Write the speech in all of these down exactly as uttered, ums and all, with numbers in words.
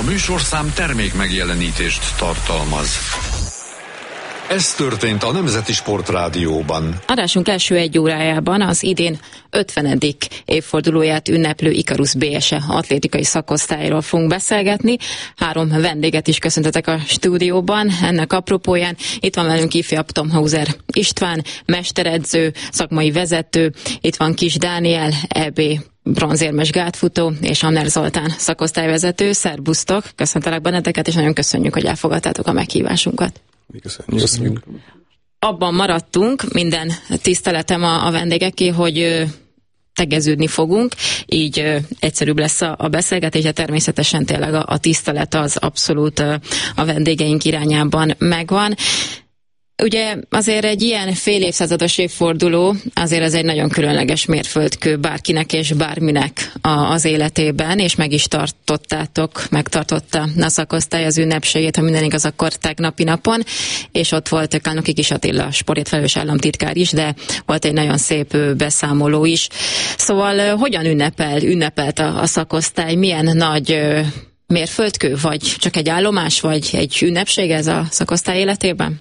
műsorszám termék megjelenítést tartalmaz. Ez történt a Nemzeti Sportrádióban. Adásunk első egy órájában az idén ötvenedik évfordulóját ünneplő Ikarus bé es e atlétikai szakosztályról fogunk beszélgetni. Három vendéget is köszöntetek a stúdióban. Ennek apropóján itt van velünk ifjabb Tomhauser István, mesteredző, szakmai vezető, itt van Kis Dániel, é bé bronzérmes gátfutó, és Amner Zoltán szakosztályvezető. Szerbusztok, köszöntelek benneteket, és nagyon köszönjük, hogy elfogadtátok a meghívásunkat. Köszönjük. Köszönjük. Abban maradtunk, minden tiszteletem a, a vendégeké, hogy ö, tegeződni fogunk, így ö, egyszerűbb lesz a, a beszélgetés, de természetesen tényleg a, a tisztelet az abszolút ö, a vendégeink irányában megvan. Ugye azért egy ilyen fél évszázados évforduló azért az egy nagyon különleges mérföldkő bárkinek és bárminek a, az életében, és meg is tartottátok, megtartotta a szakosztály az ünnepségét, ha minden igaz, akkor tegnapi napon, és ott volt Kálnoki Kis Attila sportért felelős államtitkár is, de volt egy nagyon szép beszámoló is. Szóval hogyan ünnepel, ünnepelt a, a szakosztály, milyen nagy mérföldkő, vagy csak egy állomás, vagy egy ünnepség ez a szakosztály életében?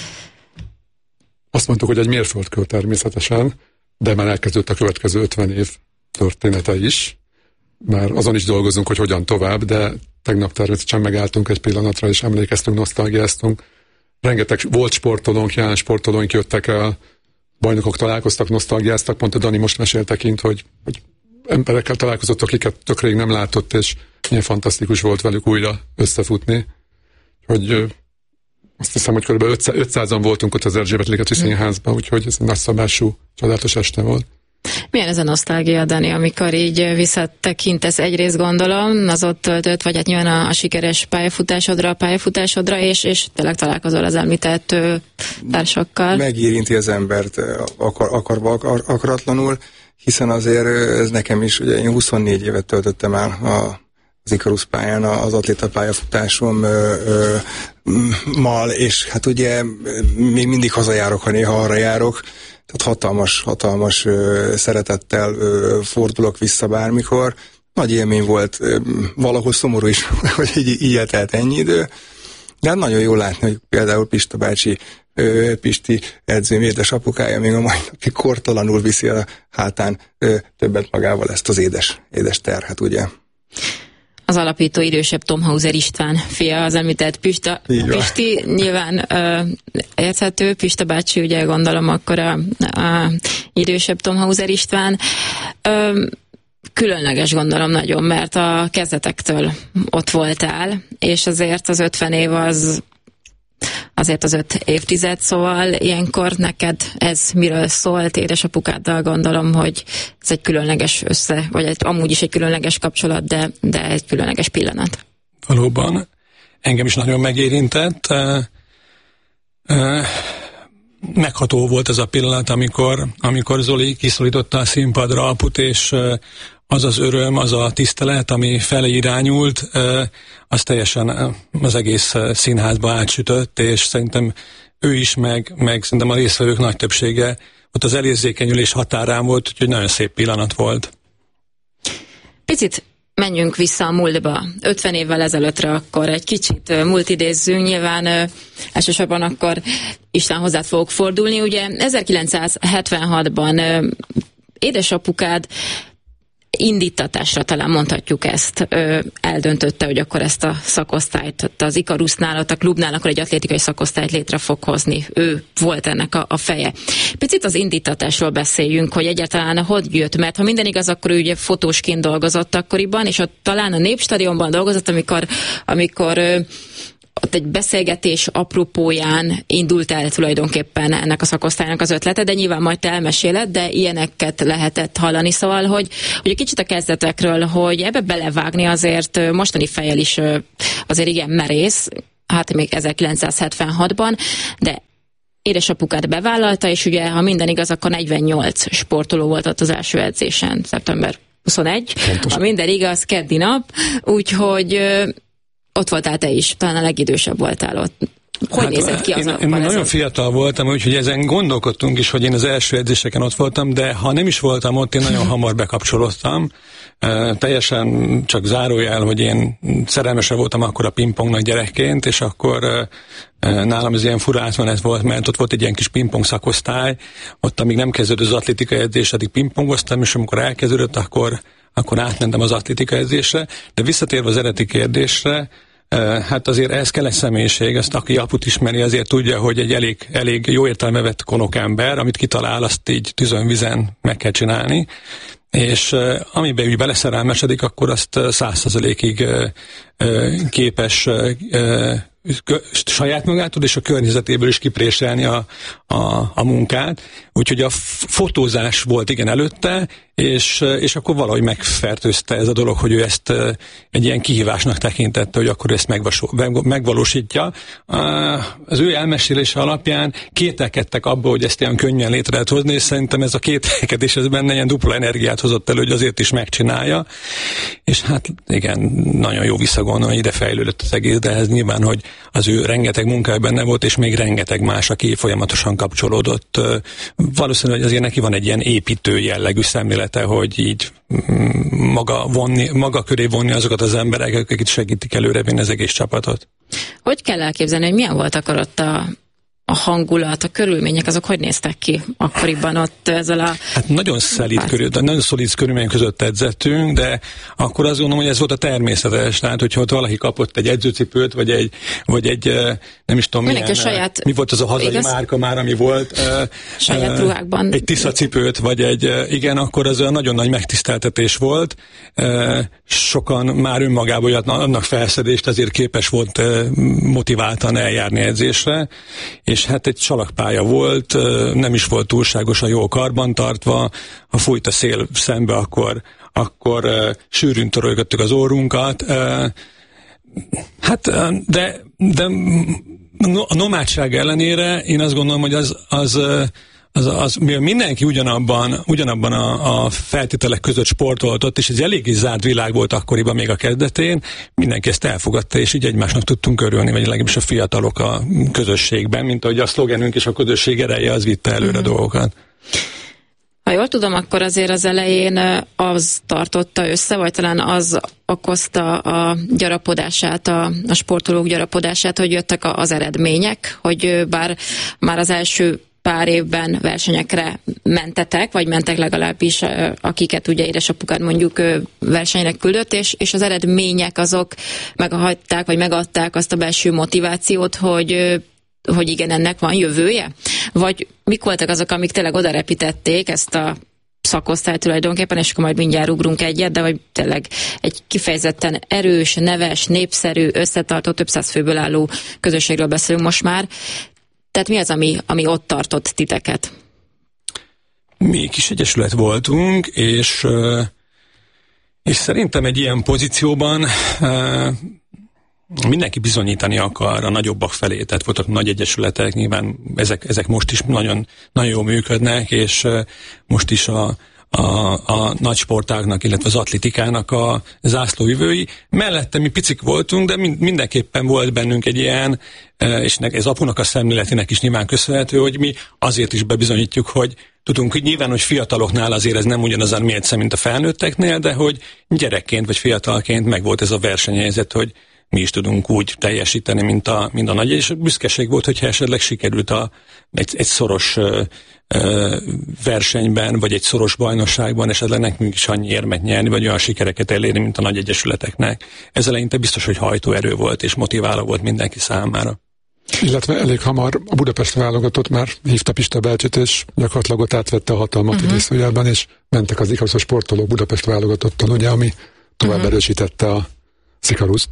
Azt mondtuk, hogy egy mérföldkő természetesen, de már elkezdődött a következő ötven év története is. Már azon is dolgozunk, hogy hogyan tovább, de tegnap természetesen megálltunk egy pillanatra, és emlékeztünk, nosztalgiáztunk. Rengeteg volt sportolónk, jelen sportolóink jöttek el, bajnokok találkoztak, nosztalgiáztak, pont a Dani most mesélte kint, hogy, hogy emberekkel találkozott, akiket tök rég nem látott, és milyen fantasztikus volt velük újra összefutni. Hogy azt hiszem, hogy kb. ötszázan voltunk ott az Erzsébet-ligeti Színházban, úgyhogy ez egy nagyszabású, csodálatos este volt. Milyen ez a nosztalgia, Dani, amikor így visszatekintesz, egyrészt gondolom, az ott töltött, vagy hát nyilván a, a sikeres pályafutásodra, a pályafutásodra, és, és tényleg találkozol az említett társakkal. Megérinti az embert akar, akarva, akar, akaratlanul, hiszen azért ez nekem is, ugye én huszonnégy évet töltöttem el a az Ikarus pályán, az atléta pályafutásommal, és hát ugye még mindig hazajárok, ha néha arra járok, tehát hatalmas, hatalmas szeretettel fordulok vissza bármikor. Nagy élmény volt, valahol szomorú is, hogy így, így eltelt ennyi idő, de hát nagyon jó látni, hogy például Pista bácsi, Pisti edzőm édesapukája még a mai napig kortalanul viszi a hátán többet magával ezt az édes, édes terhet, ugye. Az alapító idősebb Tomhauser István fia, az említett Pista. Pisti nyilván uh, érthető, Pista bácsi, ugye gondolom akkor a, a idősebb Tomhauser István. Uh, különleges gondolom nagyon, mert a kezdetektől ott voltál, és azért az ötven év az azért az öt évtized, szóval ilyenkor neked ez miről szólt? Édesapukáddal gondolom, hogy ez egy különleges össze, vagy egy, amúgy is egy különleges kapcsolat, de, de egy különleges pillanat. Valóban. Engem is nagyon megérintett. Megható volt ez a pillanat, amikor, amikor Zoli kiszólította a színpadra Aput, és az az öröm, az a tisztelet, ami felé irányult, az teljesen az egész színházba átsütött, és szerintem ő is, meg, meg szerintem a résztvevők nagy többsége ott az elérzékenyülés határán volt, úgyhogy nagyon szép pillanat volt. Picit menjünk vissza a múltba, ötven évvel ezelőttre, akkor egy kicsit múlt idézzünk, nyilván ö, elsősorban akkor István hozzád fogok fordulni. Ugye ezerkilencszázhetvenhatban ö, édesapukád indítatásra talán mondhatjuk ezt, ö, eldöntötte, hogy akkor ezt a szakosztályt, az Ikarusnál, a klubnál akkor egy atlétikai szakosztályt létre fog hozni. Ő volt ennek a, a feje. Picit az indítatásról beszéljünk, hogy egyáltalán hogy jött, mert ha minden igaz, akkor ő ugye fotósként dolgozott akkoriban, és ott talán a Népstadionban dolgozott, amikor, amikor ö, ott egy beszélgetés apropóján indult el tulajdonképpen ennek a szakosztálynak az ötlete, de nyilván majd te elmeséled, de ilyeneket lehetett hallani, szóval, hogy, hogy egy kicsit a kezdetekről, hogy ebbe belevágni azért mostani fejjel is azért igen merész, hát még ezerkilencszázhetvenhatban, de édesapukád bevállalta, és ugye, ha minden igaz, akkor negyvennyolc sportoló volt ott az első edzésen, szeptember huszonegy, ha minden igaz, keddi nap, úgyhogy ott voltál te is, talán a legidősebb voltál ott. Hogy hát, nézett ki az én, a én nagyon fiatal voltam, úgyhogy ezen gondolkodtunk is, hogy én az első edzéseken ott voltam, de ha nem is voltam ott, én nagyon hamar bekapcsolódtam. teljesen csak zárójel, hogy én szerelmese voltam akkor a pingpongnak gyerekként, és akkor nálam ez ilyen fura átmenet volt, mert ott volt egy ilyen kis pingpong szakosztály, ott amíg nem kezdődött az atlétika edzés, addig pingpongoztam, és amikor elkezdődött, akkor, akkor átmentem az atlétika edzésre. De visszatérve az eredeti kérdésre, hát azért ehhez kell egy személyiség, ezt aki aput ismeri, azért tudja, hogy egy elég, elég jó értelme vett konokember, amit kitalál, azt így tűzön vizen meg kell csinálni, és uh, amiben úgy beleszerelmesedik, akkor azt száz százalékig uh, uh, képes uh, uh, saját magától és a környezetéből is kipréselni a, a, a munkát. Úgyhogy a fotózás volt igen előtte, és, és akkor valahogy megfertőzte ez a dolog, hogy ő ezt egy ilyen kihívásnak tekintette, hogy akkor ezt megvalósítja. Az ő elmesélése alapján kételkedtek abba, hogy ezt ilyen könnyen létre lehet hozni, és szerintem ez a kételkedés ez benne ilyen dupla energiát hozott elő, hogy azért is megcsinálja. És hát igen, nagyon jó visszagondolni, hogy ide fejlődött az egész, de ez nyilván, hogy az ő rengeteg munkája benne volt, és még rengeteg más, aki folyamatosan kapcsolódott. Valószínűleg, hogy azért neki van egy ilyen építő jellegű szemlélete, hogy így maga, vonni, maga köré vonni azokat az emberek, akik segítik előrevinni az egész csapatot. Hogy kell elképzelni, hogy milyen volt akkor ott a a hangulat, a körülmények, azok hogy néztek ki akkoriban ott ezzel a... Hát nagyon szelíd körül, nagyon szolid körülmények között edzettünk, de akkor azt gondolom, hogy ez volt a természetes, tehát hogyha ott valaki kapott egy edzőcipőt, vagy egy, vagy egy nem is tudom milyen, saját, mi volt az a hazai igaz? márka már, ami volt. Saját ruhákban. Egy Tisza cipőt, vagy egy, igen, akkor az olyan nagyon nagy megtiszteltetés volt. Sokan már önmagában annak felszedést azért képes volt motiváltan eljárni edzésre, és hát egy salakpálya volt, nem is volt túlságosan jól karbantartva, ha fújt a szél szembe, akkor, akkor uh, sűrűn törölgöttük az orrunkat. Uh, hát, uh, de, de a nomádság ellenére én azt gondolom, hogy az, az Az, az, mivel mindenki ugyanabban, ugyanabban a, a feltételek között sportoltott, és ez eléggé zárt világ volt akkoriban még a kezdetén, mindenki ezt elfogadta, és így egymásnak tudtunk örülni, vagy legalábbis a fiatalok a közösségben, mint ahogy a szlogenünk és a közösség ereje, az vitte előre mm-hmm. dolgokat. Ha jól tudom, akkor azért az elején az tartotta össze, vagy talán az okozta a gyarapodását, a, a sportolók gyarapodását, hogy jöttek az eredmények, hogy bár már az első pár évben versenyekre mentetek, vagy mentek legalábbis, akiket ugye édesapukát mondjuk versenyre küldött, és, és az eredmények azok meghagyták, vagy megadták azt a belső motivációt, hogy, hogy igen, ennek van jövője? Vagy mik voltak azok, amik tényleg oda repítették ezt a szakosztály tulajdonképpen, és akkor majd mindjárt ugrunk egyet, de vagy tényleg egy kifejezetten erős, neves, népszerű, összetartó, több száz főből álló közösségről beszélünk most már. Tehát mi az, ami, ami ott tartott titeket? Mi kis egyesület voltunk, és, és szerintem egy ilyen pozícióban mindenki bizonyítani akar a nagyobbak felé. Tehát voltak nagy egyesületek, nyilván ezek, ezek most is nagyon, nagyon jól működnek, és most is a A, a nagy sportágnak, illetve az atlétikának a zászlóvivői. Mellette mi picik voltunk, de mindenképpen volt bennünk egy ilyen, és ez apunak a szemléletének is nyilván köszönhető, hogy mi azért is bebizonyítjuk, hogy tudunk, hogy nyilván, hogy fiataloknál azért ez nem ugyanaz a mérce, mint a felnőtteknél, de hogy gyerekként vagy fiatalként megvolt ez a versenyhelyzet, hogy mi is tudunk úgy teljesíteni, mint a, mint a nagy, és büszkeség volt, hogyha esetleg sikerült a, egy, egy szoros ö, ö, versenyben, vagy egy szoros bajnokságban esetleg nekünk is annyi érmet nyerni, vagy olyan sikereket elérni, mint a nagy egyesületeknek. Ez eleinte biztos, hogy hajtóerő volt, és motiváló volt mindenki számára. Illetve elég hamar a Budapest válogatott már hívta Pista Belcsit, és gyakorlatilag ott átvette a hatalmat uh-huh. idézőjelben, és mentek az Ikaruszos sportolók Budapest válogatottan, ugye, ami tovább uh-huh. erősítette a Ikaruszt.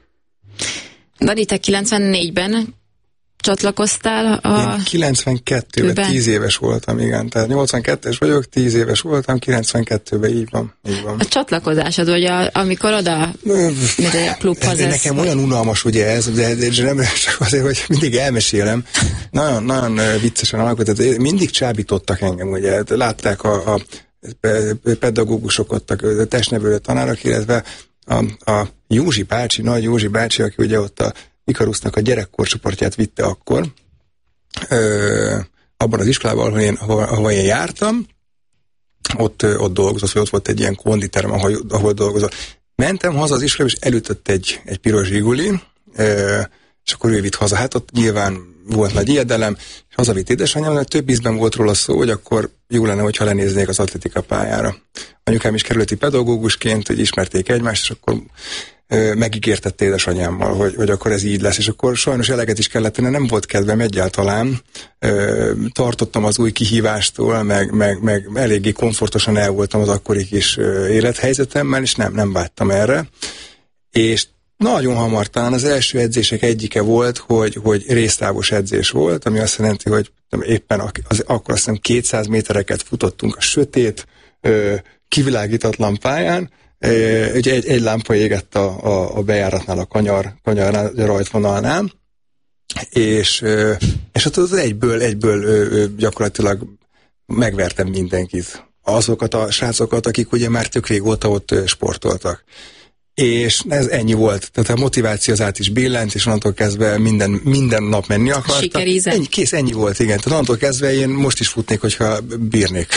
Dani, te kilencvennégyben csatlakoztál a... Én kilencvenkettőben tíz éves voltam, igen. Tehát nyolcvankettes vagyok, tíz éves voltam, kilencvenkettőben így van. Így van. A csatlakozásod, hogy a, amikor oda mint a klubhoz... De nekem olyan unalmas ugye ez, de, de nem csak azért, hogy mindig elmesélem. Nagyon, nagyon viccesen alakult. Tehát mindig csábítottak engem, ugye. Látták a, a pedagógusok ott, a testnevelő tanárok, illetve a, a Józsi bácsi, nagy Józsi bácsi, aki ugye ott a Ikarusznak a gyerekkorcsoportját vitte akkor, ö, abban az iskolában, ahol én, ahol, ahol én jártam, ott, ott dolgozott, vagy ott volt egy ilyen konditerem, ahol, ahol dolgozott. Mentem haza az iskolába, és elütött egy, egy piros zsiguli, és akkor ő vitt haza. Hát ott nyilván volt nagy ijedelem, és hazavitt édesanyám, mert több ízben volt róla szó, hogy akkor jó lenne, hogyha lenéznék az atlétika pályára. Anyukám is kerületi pedagógusként, hogy ismerték egymást, és akkor ö, megígértette édesanyámmal, hogy, hogy akkor ez így lesz, és akkor sajnos eleget is kellett tenni, nem volt kedvem egyáltalán. Ö, tartottam az új kihívástól, meg, meg, meg eléggé komfortosan el voltam az akkori kis ö, élethelyzetemmel, és nem, nem vágytam erre. És nagyon hamar, talán az első edzések egyike volt, hogy, hogy résztávos edzés volt, ami azt jelenti, hogy éppen az, akkor azt hiszem kétszáz métereket futottunk a sötét, ö, kivilágítatlan pályán, ö, ugye egy, egy lámpa égett a, a, a bejáratnál, a kanyar, kanyar a rajtvonalnál, és, ö, és ott az egyből, egyből ö, ö, gyakorlatilag megvertem mindenkit. Azokat a srácokat, akik ugye már tök régóta ott ö, sportoltak. És ez ennyi volt. Tehát a motiváció az át is billent, és onnantól kezdve minden, minden nap menni akartam. Sikerízen. Ennyi, kész, ennyi volt, igen. Tehát onnantól kezdve én most is futnék, hogyha bírnék.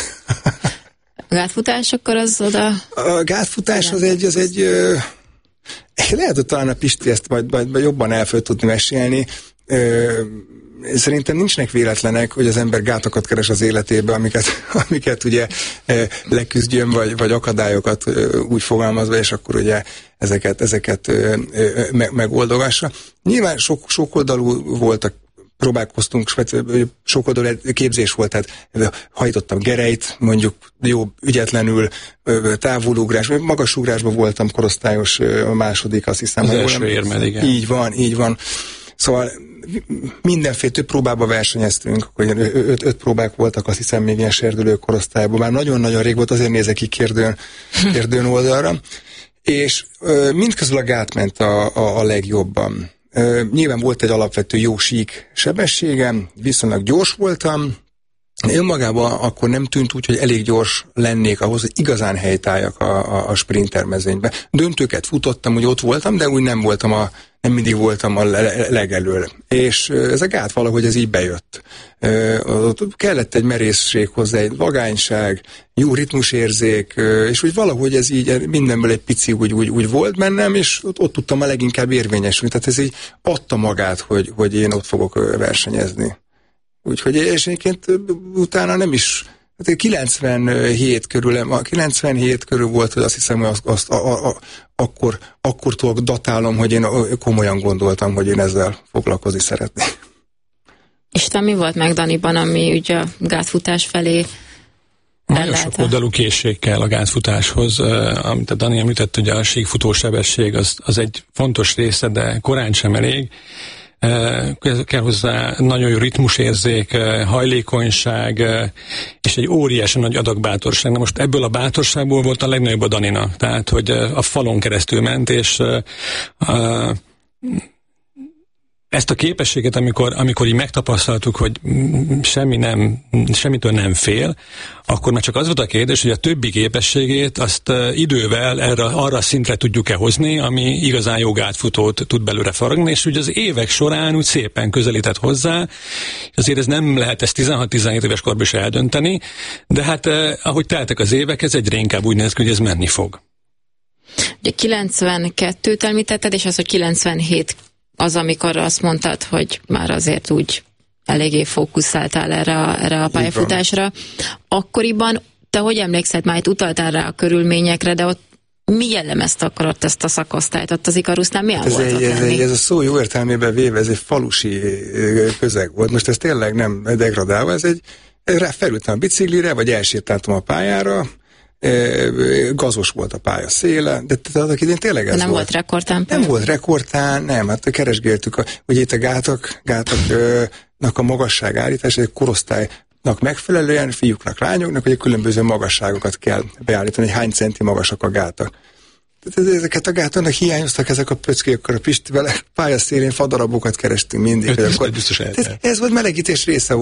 A gátfutás akkor az oda... A gátfutás az egy, az egy ö, lehet, hogy talán a Pisti ezt majd, majd, majd jobban el föl tudni mesélni. Ö, Szerintem nincsnek véletlenek, hogy az ember gátakat keres az életébe, amiket, amiket ugye leküzdjön, vagy, vagy akadályokat úgy fogalmazva, és akkor ugye ezeket, ezeket me, megoldogassa. Nyilván sok, sok oldalú voltak, próbálkoztunk, sok oldalú képzés volt, tehát hajtottam gerejt, mondjuk jó ügyetlenül, távolugrás, magasugrásban voltam korosztályos, a második, azt hiszem. Az első érmed, igen. Így van, így van. Szóval mindenféle több próbába versenyeztünk, hogy öt, öt próbák voltak, azt hiszem még ilyen serdülő korosztályban, már nagyon-nagyon rég volt, azért nézek ki kérdőn, kérdőn oldalra, és mindközül a gát ment a, a, a legjobban. Nyilván volt egy alapvető jó sík sebességem, viszonylag gyors voltam, önmagában akkor nem tűnt úgy, hogy elég gyors lennék ahhoz, hogy igazán helytálljak a, a, a sprinter mezőnybe. Döntőket futottam, hogy ott voltam, de úgy nem voltam a, nem mindig voltam a legelől. És ez a gát valahogy ez így bejött. Kellett egy merészség hozzá, egy vagányság, jó ritmusérzék, és úgy valahogy ez így mindenből egy pici úgy, úgy, úgy volt bennem, és ott, ott tudtam a leginkább érvényesülni. Tehát ez így adta magát, hogy, hogy én ott fogok versenyezni. Úgyhogy és egyébként utána nem is, hát kilencvenhét körül, kilencvenhét körül volt, hogy azt hiszem, hogy azt, azt a, a, akkor, akkortól datálom, hogy én komolyan gondoltam, hogy én ezzel foglalkozni szeretnék. És te mi volt meg Daniban, ami ugye a gátfutás felé nagyon sok oldalú készség kell a gátfutáshoz, amit a Dani említett, hogy a síkfutósebesség az, az egy fontos része, de korán sem elég. Kell hozzá nagyon jó ritmusérzék, hajlékonyság, és egy óriási nagy adag bátorság. Na most ebből a bátorságból volt a legnagyobb a Daninak, tehát hogy a falon keresztül ment, és a, ezt a képességet, amikor, amikor így megtapasztaltuk, hogy semmi nem, semmitől nem fél, akkor már csak az volt a kérdés, hogy a többi képességét azt idővel erre, arra a szintre tudjuk-e hozni, ami igazán jó gátfutót tud belőle faragni, és ugye az évek során úgy szépen közelített hozzá, azért ez nem lehet ezt tizenhat-tizenhét éves korban is eldönteni, de hát ahogy teltek az évek, ez egyre inkább úgy néz ki, hogy ez menni fog. Ugye kilencvenkettőt említetted, és az, hogy kilencvenhét az, amikor azt mondtad, hogy már azért úgy eléggé fókuszáltál erre a, erre a pályafutásra. Akkoriban, te hogy emlékszel, már itt utaltál rá a körülményekre, de ott mi jellemezte akkor ott ezt a szakosztályt? Ott az Ikarusznál milyen ez volt egy, ott ez, egy, ez a szó jó értelmében véve, ez egy falusi közeg volt. Most ez tényleg nem degradálva, ez egy, rá felültem a biciklire, vagy elsétáltam a pályára, gazos volt a pálya széle, de tehát idén tényleg ez nem volt. volt rekordtán? Nem volt rekordtán, nem, hát keresgéltük, a, ugye itt a gátak, gátaknak a magasság állítás, egy korosztálynak megfelelően, fiúknak, lányoknak, hogy különböző magasságokat kell beállítani, hogy hány centi magasak a gátak. Tehát ezeket a gátaknak hiányoztak ezek a pöckék, akkor a Pistivel pályaszélén fadarabokat kerestünk mindig. Öt, hogy akkor, biztos ez volt melegítés része